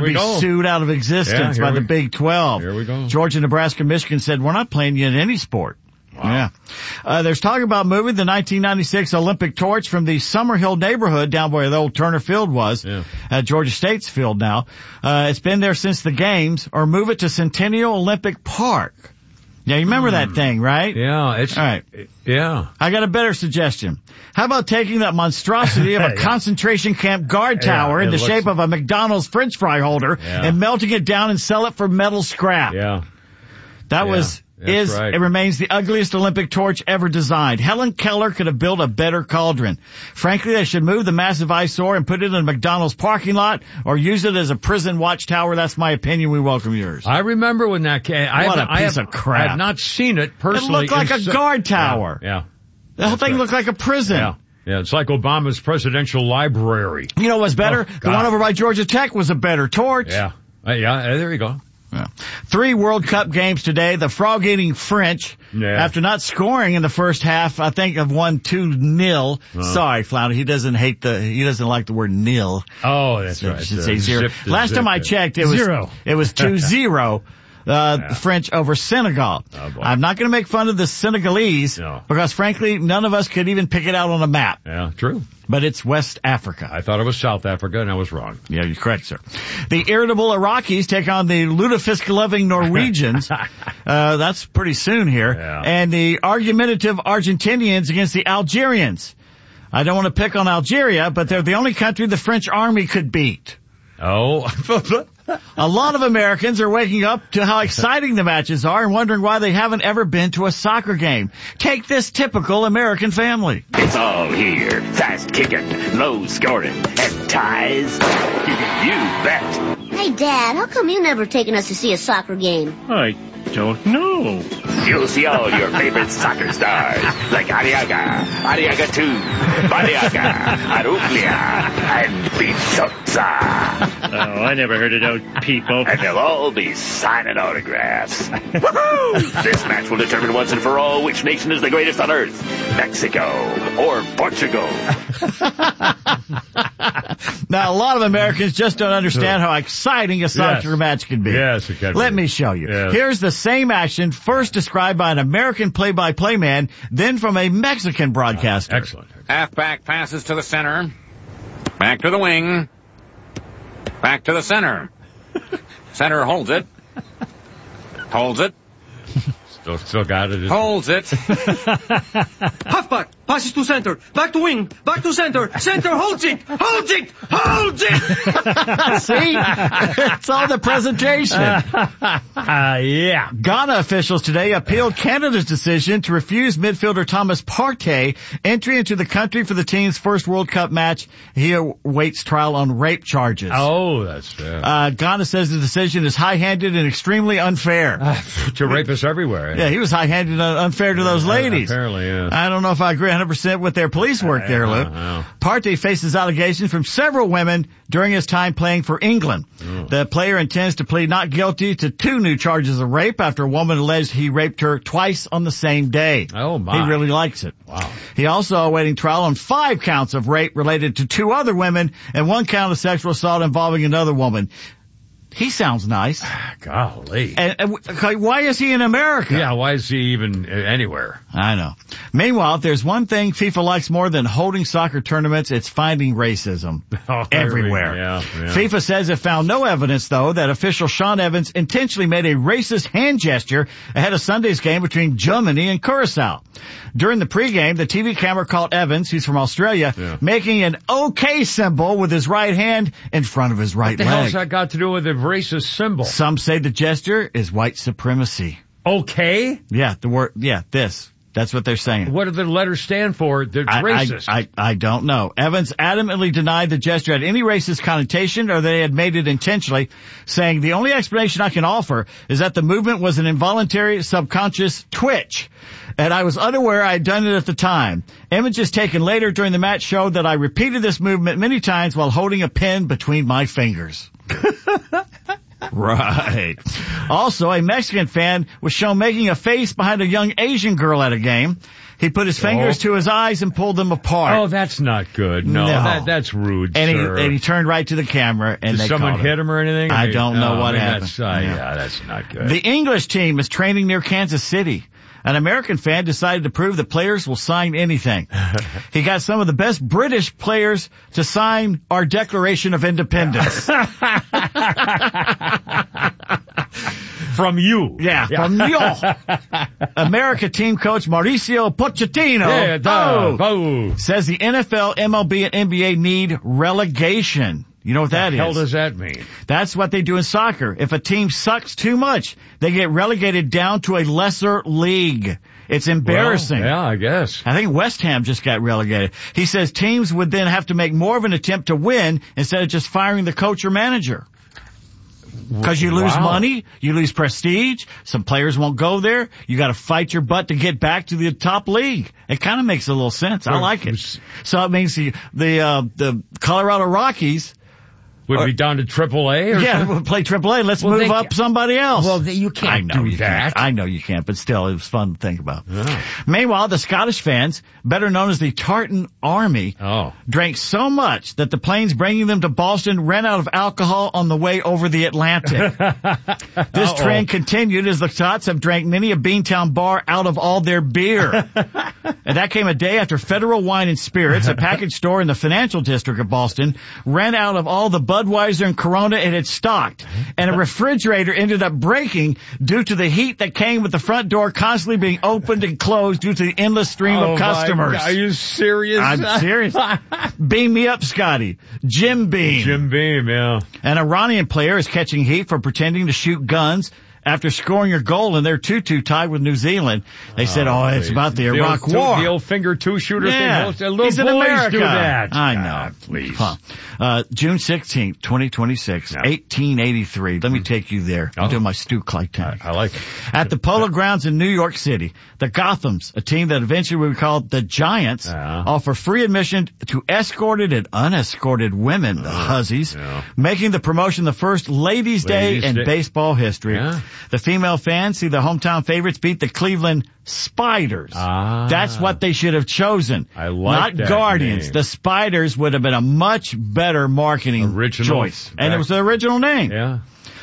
be sued out of existence by the Big 12. Here we go. Georgia, Nebraska, Michigan said, we're not playing you in any sport. Wow. Yeah. There's talk about moving the 1996 Olympic torch from the Summerhill neighborhood down where the old Turner Field was, at Georgia State's field now. It's been there since the games, or move it to Centennial Olympic Park. Yeah, you remember that thing, right? Yeah, it's... All right. Yeah. I got a better suggestion. How about taking that monstrosity of a concentration camp guard tower in the shape of a McDonald's French fry holder and melting it down and sell it for metal scrap? Yeah. That it remains the ugliest Olympic torch ever designed. Helen Keller could have built a better cauldron. Frankly, they should move the massive eyesore and put it in a McDonald's parking lot or use it as a prison watchtower. That's my opinion. We welcome yours. I remember when that came. What a piece of crap. I have not seen it personally. It looked like a guard tower. Yeah. The whole thing looked like a prison. Yeah. Yeah, it's like Obama's presidential library. You know what's better? The one over by Georgia Tech was a better torch. Yeah. There you go. Yeah. 3 World Cup games today. The frog-eating French, after not scoring in the first half, I think have won 2-0. Sorry, Flounder. He doesn't like the word nil. Oh, that's right. Should say 0. Last time I checked, it was 0. It was 2-0. The French over Senegal. Oh, I'm not going to make fun of the Senegalese because frankly, none of us could even pick it out on a map. Yeah, true. But it's West Africa. I thought it was South Africa and I was wrong. Yeah, you're correct, sir. The irritable Iraqis take on the lutefisk-loving Norwegians. That's pretty soon here. Yeah. And the argumentative Argentinians against the Algerians. I don't want to pick on Algeria, but they're the only country the French army could beat. Oh. A lot of Americans are waking up to how exciting the matches are and wondering why they haven't ever been to a soccer game. Take this typical American family. It's all here. Fast kicking, low scoring, and ties. You bet. Hey, Dad, how come you never taken us to see a soccer game? I don't know. You'll see all your favorite soccer stars, like Arriaga, Arriaga 2, Bariaga, Aruglia, and Bichotza. Oh, I never heard of those people. And they'll all be signing autographs. Woohoo! This match will determine once and for all which nation is the greatest on earth, Mexico or Portugal. Now, a lot of Americans just don't understand how exciting a soccer match can be. Yes, it can be. Let me show you. Yes. Here's the same action, first described by an American play-by-play man, then from a Mexican broadcaster. Excellent. Halfback passes to the center. Back to the wing. Back to the center. Center holds it. Holds it. Still got it. Holds it. Halfback passes to center. Back to wing. Back to center. Center holds it. Holds it. Holds it. See? It's all the presentation. Yeah. Ghana officials today appealed Canada's decision to refuse midfielder Thomas Partey entry into the country for the team's first World Cup match. He awaits trial on rape charges. Oh, that's fair. Ghana says the decision is high-handed and extremely unfair. To rapists everywhere. Yeah, he was high-handed and unfair to those ladies. Apparently, yeah. I don't know if I agree 100% with their police work there, Lou. Partey faces allegations from several women during his time playing for England. The player intends to plead not guilty to 2 new charges of rape after a woman alleged he raped her twice on the same day. Oh, my. He really likes it. Wow. He also awaiting trial on 5 counts of rape related to 2 other women and 1 count of sexual assault involving another woman. He sounds nice. Golly. And why is he in America? Yeah, why is he even anywhere? I know. Meanwhile, if there's one thing FIFA likes more than holding soccer tournaments, it's finding racism everywhere. Yeah. FIFA says it found no evidence, though, that official Sean Evans intentionally made a racist hand gesture ahead of Sunday's game between Germany and Curacao. During the pregame, the TV camera caught Evans, who's from Australia, making an OK symbol with his right hand in front of his right leg. What the hell's that got to do with the racist symbol? Some say the gesture is white supremacy. Okay? Yeah, the word, this. That's what they're saying. What do the letters stand for? They're racist. I don't know. Evans adamantly denied the gesture had any racist connotation or they had made it intentionally, saying the only explanation I can offer is that the movement was an involuntary subconscious twitch, and I was unaware I had done it at the time. Images taken later during the match showed that I repeated this movement many times while holding a pen between my fingers. Right. Also, a Mexican fan was shown making a face behind a young Asian girl at a game. He put his fingers to his eyes and pulled them apart. Oh, that's not good. No. That's rude, and sir. he turned right to the camera and Did someone hit him or anything? I don't know what happened. That's not good. The English team is training near Kansas City. An American fan decided to prove that players will sign anything. He got some of the best British players to sign our Declaration of Independence. From you. Yeah, from you. America team coach Mauricio Pochettino says the NFL, MLB, and NBA need relegation. You know what that is? What the hell does that mean? That's what they do in soccer. If a team sucks too much, they get relegated down to a lesser league. It's embarrassing. Well, yeah, I guess. I think West Ham just got relegated. He says teams would then have to make more of an attempt to win instead of just firing the coach or manager. Because you lose money, you lose prestige, some players won't go there, you gotta fight your butt to get back to the top league. It kinda makes a little sense. I like it. So it means the Colorado Rockies would be down to AAA? We'll play AAA. Let's move up somebody else. Well, you can't do that. I know you can't, but still, it was fun to think about. Yeah. Meanwhile, the Scottish fans, better known as the Tartan Army, drank so much that the planes bringing them to Boston ran out of alcohol on the way over the Atlantic. This trend continued as the Tots have drank many a Beantown bar out of all their beer. And that came a day after Federal Wine and Spirits, a package store in the financial district of Boston, ran out of all the Budweiser and Corona it had stocked. And a refrigerator ended up breaking due to the heat that came with the front door constantly being opened and closed due to the endless stream of customers. Are you serious? I'm serious. Beam me up, Scotty. Jim Beam. Jim Beam, yeah. An Iranian player is catching heat for pretending to shoot guns after scoring a goal in their 2-2 tie with New Zealand. They said, it's about the Iraq War. The old finger two-shooter thing. He's in America. Do that. I know. Please. June 16th, 2026, 1883. Let me take you there. I'm doing my Stu Clayton. I like it. At the Polo Grounds in New York City, the Gothams, a team that eventually would be called the Giants, offer free admission to escorted and unescorted women, the Huzzies, making the promotion the first Ladies' Day in baseball history. Yeah. The female fans see the hometown favorites beat the Cleveland Spiders. That's what they should have chosen. I like Not Guardians. Name. The Spiders would have been a much better marketing choice. And it was the original name. Yeah.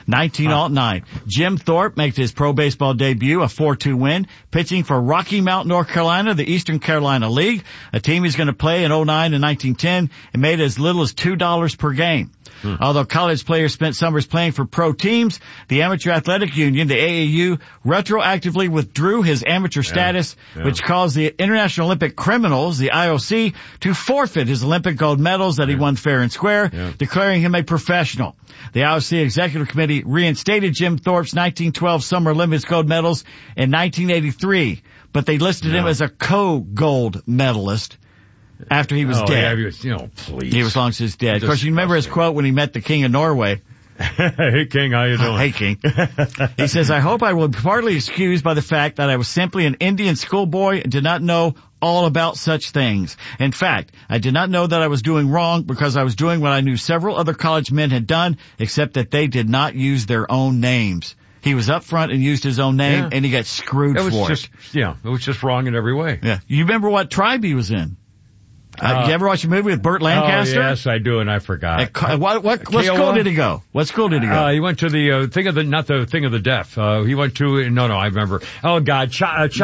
1909. Jim Thorpe makes his pro baseball debut, a 4-2 win, pitching for Rocky Mount, North Carolina, the Eastern Carolina League, a team he's going to play in 09 and 1910, and made as little as $2 per game. Although college players spent summers playing for pro teams, the Amateur Athletic Union, the AAU, retroactively withdrew his amateur status, which caused the International Olympic Criminals, the IOC, to forfeit his Olympic gold medals that he won fair and square, declaring him a professional. The IOC Executive Committee reinstated Jim Thorpe's 1912 Summer Olympics gold medals in 1983, but they listed him as a co-gold medalist after he was dead. Please. He was long since dead. Of course, you remember his quote when he met the King of Norway. Hey, King, how you doing? Hey, King. He says, I hope I will be partly excused by the fact that I was simply an Indian schoolboy and did not know all about such things. In fact, I did not know that I was doing wrong because I was doing what I knew several other college men had done, except that they did not use their own names. He was up front and used his own name, and he got screwed for it. It was just wrong in every way. Yeah. You remember what tribe he was in? Did you ever watch a movie with Burt Lancaster? Oh, yes, I do, and I forgot. What school did he go? What school did he go? He went to the not the thing of the deaf. He went to I remember. Oh God,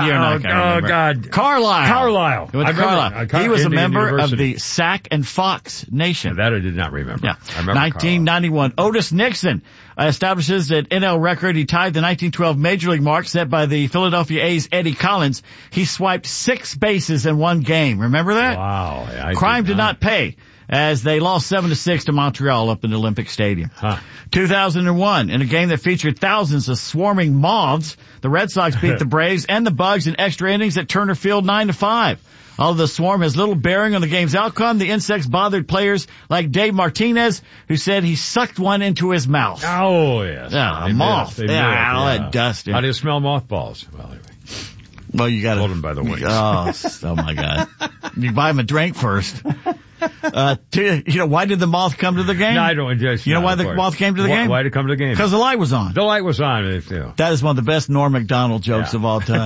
God, Carlisle. He went to Carlisle. He was a member University. of the Sac and Fox Nation. That I did not remember. Yeah. I remember 1991. Carlisle. Otis Nixon establishes an NL record. He tied the 1912 Major League mark set by the Philadelphia A's Eddie Collins. He swiped 6 bases in one game. Remember that? Wow. Crime did not pay as they lost 7-6 to Montreal up in the Olympic Stadium. 2001, in a game that featured thousands of swarming moths, the Red Sox beat the Braves and the Bugs in extra innings at Turner Field 9-5. Although the swarm has little bearing on the game's outcome, the insects bothered players like Dave Martinez, who said he sucked one into his mouth. Oh, yes. Yeah, a moth. All that dust. How do you smell mothballs? Well, anyway. Well, you got to hold them by the wings. Oh my God! You buy him a drink first. Why did the moth come to the game? No, I don't. Just, you know why the moth came to the game? Why did it come to the game? Because the light was on. The light was on. That is one of the best Norm Macdonald jokes of all time.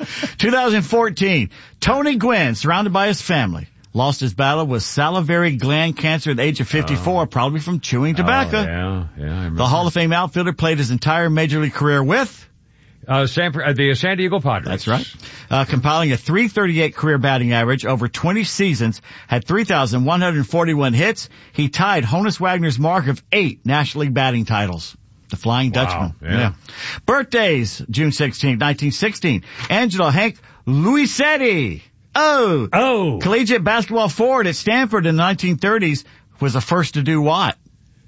2014, Tony Gwynn, surrounded by his family, lost his battle with salivary gland cancer at the age of 54, probably from chewing tobacco. I remember. The Hall of Fame outfielder played his entire major league career with the San Diego Padres. That's right. Compiling a .338 career batting average over 20 seasons, had 3,141 hits. He tied Honus Wagner's mark of 8 National League batting titles. The Flying Dutchman. Yeah. Birthdays, June 16, 1916. Angelo Hank Luisetti. Oh. Collegiate basketball forward at Stanford in the 1930s, was the first to do what?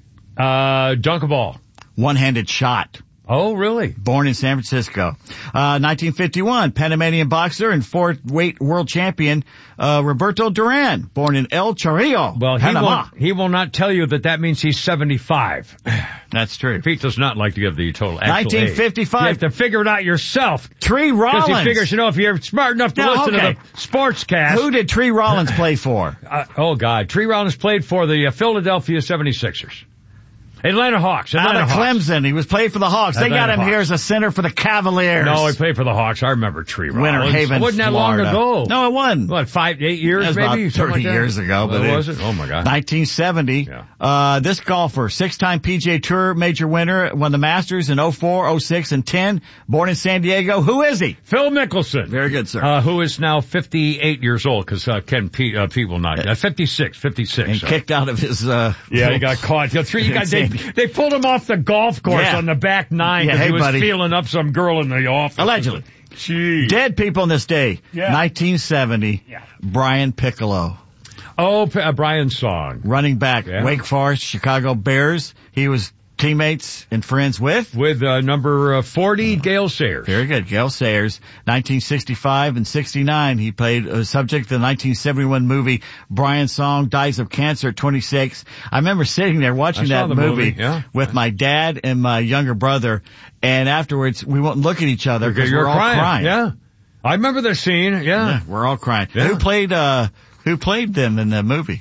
Dunk a ball. One-handed shot. Oh, really? Born in San Francisco. 1951, Panamanian boxer and four-weight world champion, Roberto Duran, born in El Chorrillo, Panama. He will not tell you that means he's 75. That's true. Pete does not like to give the total actual 1955. age. You have to figure it out yourself. Tree Rollins. Because he figures, if you're smart enough to listen to the sportscast. Who did Tree Rollins play for? Tree Rollins played for the Philadelphia 76ers. Atlanta Hawks. Out of Clemson. He was played for the Hawks. They got him here as a center for the Cavaliers. No, he played for the Hawks. I remember Tree Rollins. Winter Haven, wasn't that Florida. long ago? No, it wasn't. What, 8 years that was maybe? About 30 years ago. But was it? Oh my God. 1970. Yeah. This golfer, 6-time PGA Tour major winner, won the Masters in 04, 06, and 10. Born in San Diego. Who is he? Phil Mickelson. Very good, sir. Who is now 58 years old, because Pete will not. 56. And kicked out of his, he got caught. They pulled him off the golf course on the back nine because he was feeling up some girl in the office. Allegedly. Jeez. Dead people in this day. Yeah. 1970. Yeah. Brian Piccolo. Brian's song. Running back. Yeah. Wake Forest, Chicago Bears. He was teammates and friends with number 40, Gale Sayers. Very good. Gale Sayers. 1965 and 69, he played subject to the 1971 movie Brian's Song, dies of cancer at 26. I remember sitting there watching that movie with my dad and my younger brother, and afterwards we wouldn't look at each other because we're all crying. Yeah. I remember the scene. Yeah. We're all crying. Yeah. Who played them in the movie?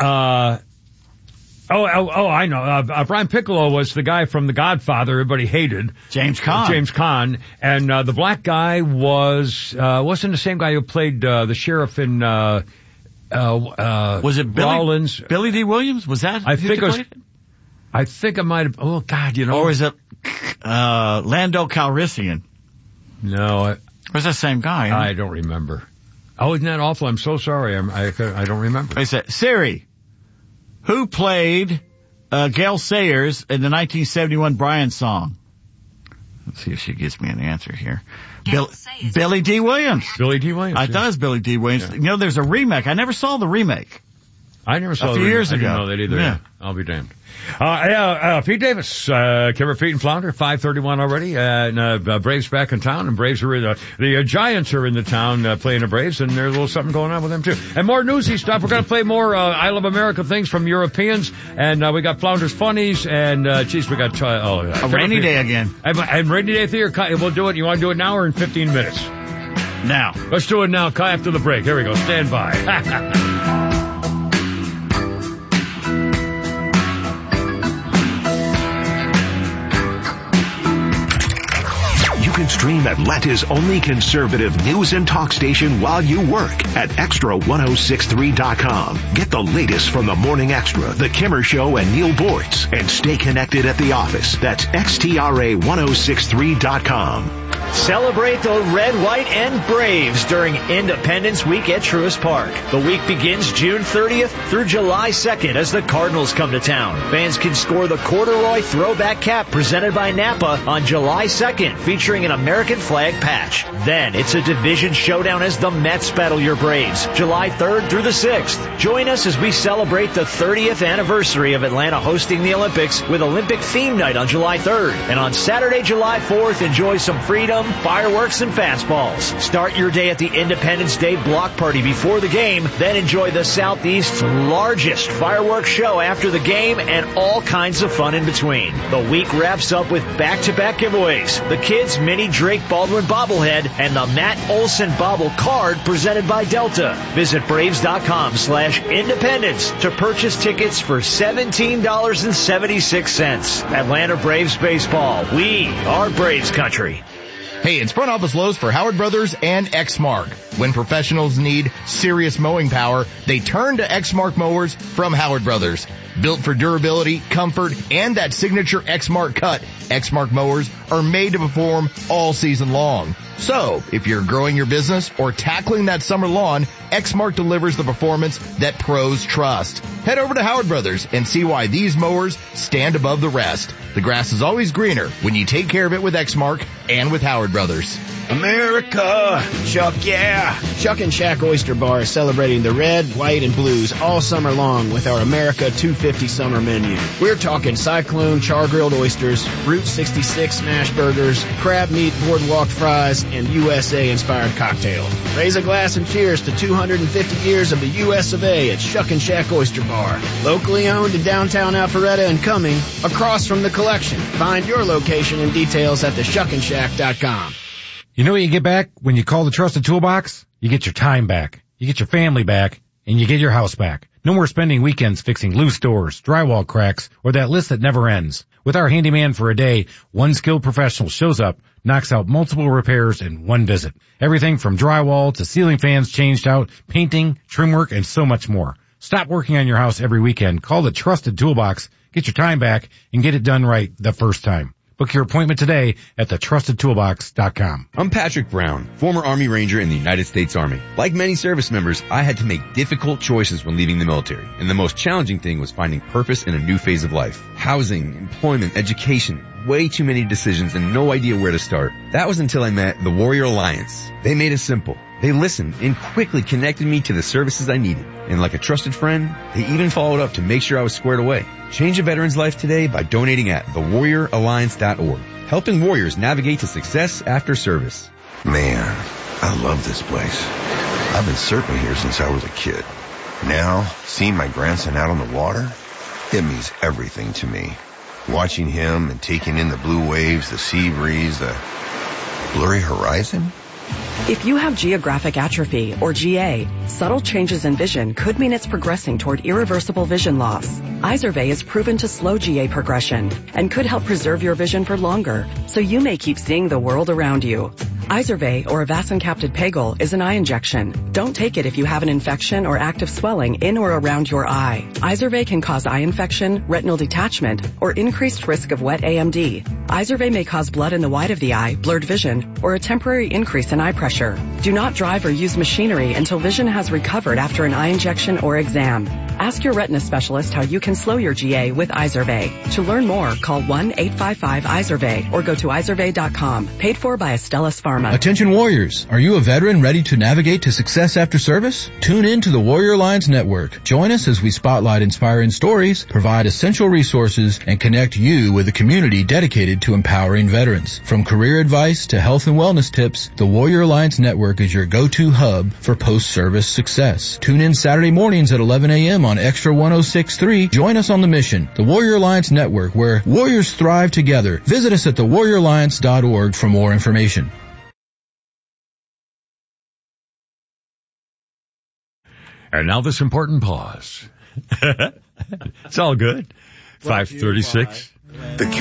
I know. Brian Piccolo was the guy from The Godfather everybody hated. James Caan. And the black guy wasn't the same guy who played the sheriff in was it Rollins? Billy D. Williams? Was that I think it might have. Oh God, Or was it Lando Calrissian? No, it was the same guy. I don't remember. Oh, isn't that awful? I'm so sorry. I don't remember. I said Siri. Who played Gale Sayers in the 1971 Brian Song? Let's see if she gives me an answer here. Billy D. Williams. Billy D. Williams. I thought it was Billy D. Williams. Yeah. There's a remake. I never saw the remake. I never saw a few years ago. I didn't know that either. Yeah. I'll be damned. Pete Davis, Kimmer, Pete, and Flounder, 5:31 already. Braves back in town, and Braves are the Giants are in the town playing the Braves, and there's a little something going on with them too. And more newsy stuff. We're going to play more I Love America things from Europeans, and we got Flounder's funnies, and we got a rainy day again. And rainy day theater. We'll do it. You want to do it now or in 15 minutes? Now. Let's do it now. After the break. Here we go. Stand by. Stream Atlanta's only conservative news and talk station while you work at Extra1063.com. Get the latest from the Morning Extra, The Kimmer Show, and Neil Bortz, and stay connected at the office. That's XTRA1063.com. Celebrate the red, white, and Braves during Independence Week at Truist Park. The week begins June 30th through July 2nd as the Cardinals come to town. Fans can score the corduroy throwback cap presented by Napa on July 2nd, featuring an American flag patch. Then it's a division showdown as the Mets battle your Braves, July 3rd through the 6th. Join us as we celebrate the 30th anniversary of Atlanta hosting the Olympics with Olympic theme night on July 3rd. And on Saturday, July 4th, enjoy some freedom welcome fireworks and fastballs. Start your day at the Independence Day block party before the game, then enjoy the Southeast's largest fireworks show after the game and all kinds of fun in between. The week wraps up with back-to-back giveaways, the Kids Mini Drake Baldwin bobblehead, and the Matt Olson bobble card presented by Delta. Visit Braves.com/independence to purchase tickets for $17.76. Atlanta Braves baseball. We are Braves country. Hey, it's Front Office Lowe's for Howard Brothers and Exmark. When professionals need serious mowing power, they turn to Exmark mowers from Howard Brothers. Built for durability, comfort, and that signature Exmark cut, Exmark mowers are made to perform all season long. So, if you're growing your business or tackling that summer lawn, Exmark delivers the performance that pros trust. Head over to Howard Brothers and see why these mowers stand above the rest. The grass is always greener when you take care of it with Exmark and with Howard Brothers. America! Chuck, yeah! Chuck and Shack Oyster Bar is celebrating the red, white, and blues all summer long with our America 250 summer menu. We're talking Cyclone char-grilled oysters, Route 66 smash burgers, crab meat boardwalk fries, and USA-inspired cocktails. Raise a glass and cheers to 250 years of the US of A at Chuck and Shack Oyster Bar. Locally owned in downtown Alpharetta and Cumming, across from the Collection. Find your location and details at theshuckandshack.com. You know what you get back when you call the Trusted Toolbox? You get your time back, you get your family back, and you get your house back. No more spending weekends fixing loose doors, drywall cracks, or that list that never ends. With our handyman for a day, one skilled professional shows up, knocks out multiple repairs in one visit. Everything from drywall to ceiling fans changed out, painting, trim work, and so much more. Stop working on your house every weekend. Call the Trusted Toolbox, get your time back, and get it done right the first time. Book your appointment today at thetrustedtoolbox.com. I'm Patrick Brown, former Army Ranger in the United States Army. Like many service members, I had to make difficult choices when leaving the military, and the most challenging thing was finding purpose in a new phase of life. Housing, employment, education, way too many decisions and no idea where to start. That was until I met the Warrior Alliance. They made it simple. They listened and quickly connected me to the services I needed. And like a trusted friend, they even followed up to make sure I was squared away. Change a veteran's life today by donating at thewarrioralliance.org, helping warriors navigate to success after service. Man, I love this place. I've been surfing here since I was a kid. Now, seeing my grandson out on the water, it means everything to me. Watching him and taking in the blue waves, the sea breeze, the blurry horizon. If you have geographic atrophy, or GA, subtle changes in vision could mean it's progressing toward irreversible vision loss. Izervay is proven to slow GA progression and could help preserve your vision for longer, so you may keep seeing the world around you. Izervay, or avacincaptad pegol, is an eye injection. Don't take it if you have an infection or active swelling in or around your eye. Izervay can cause eye infection, retinal detachment, or increased risk of wet AMD. Izervay may cause blood in the white of the eye, blurred vision, or a temporary increase in eye pressure. Do not drive or use machinery until vision has recovered after an eye injection or exam. Ask your retina specialist how you can slow your GA with Izervay. To learn more, call 1-855-IZERVAY or go to izervay.com. Paid for by Astellas Pharma. Attention Warriors, are you a veteran ready to navigate to success after service? Tune in to the Warrior Alliance Network. Join us as we spotlight inspiring stories, provide essential resources, and connect you with a community dedicated to empowering veterans. From career advice to health and wellness tips, the Warrior Alliance Network is your go-to hub for post-service success. Tune in Saturday mornings at 11 a.m. on Extra 106.3. Join us on the mission, the Warrior Alliance Network, where warriors thrive together. Visit us at thewarrioralliance.org for more information. And now this important pause. It's all good. 5:36.